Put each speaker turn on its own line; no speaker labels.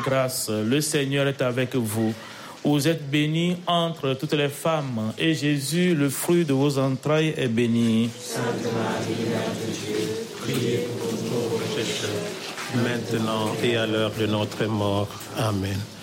grâce, le Seigneur est avec vous. Vous êtes bénie entre toutes les femmes, et Jésus, le fruit de vos entrailles, est béni.
Sainte Marie, Mère de Dieu, priez pour nous pauvres pécheurs, maintenant et à l'heure de notre mort. Amen.